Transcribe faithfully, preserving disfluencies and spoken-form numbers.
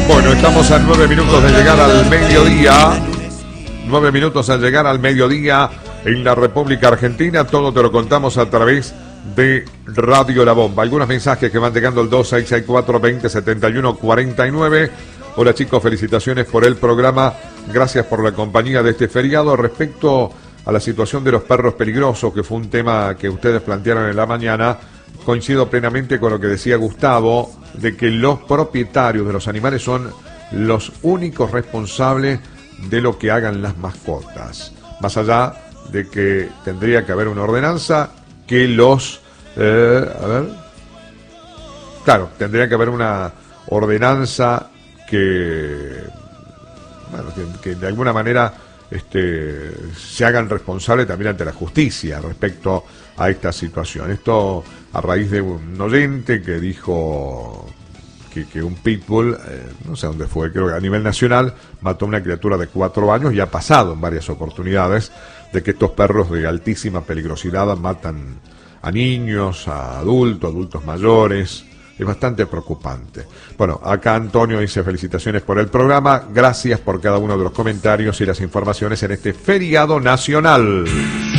Bueno, estamos a nueve minutos de llegar al mediodía. Nueve minutos al llegar al mediodía en la República Argentina. Todo te lo contamos a través de Radio La Bomba. Algunos mensajes que van llegando al dos seis seis cuatro veinte setenta y uno cuarenta y nueve. Hola chicos, felicitaciones por el programa. Gracias por la compañía de este feriado. Respecto a la situación de los perros peligrosos, que fue un tema que ustedes plantearon en la mañana, coincido plenamente con lo que decía Gustavo, de que los propietarios de los animales son los únicos responsables de lo que hagan las mascotas. Más allá de que tendría que haber una ordenanza que los... Eh, a ver... Claro, tendría que haber una ordenanza que... Bueno, que, que de alguna manera este, se hagan responsables también ante la justicia respecto a esta situación. Esto a raíz de un oyente que dijo que, que un pitbull, eh, no sé dónde fue, creo que a nivel nacional, mató a una criatura de cuatro años, y ha pasado en varias oportunidades de que estos perros de altísima peligrosidad matan a niños, a adultos, adultos mayores. Es bastante preocupante. Bueno, acá Antonio dice felicitaciones por el programa, gracias por cada uno de los comentarios y las informaciones en este feriado nacional.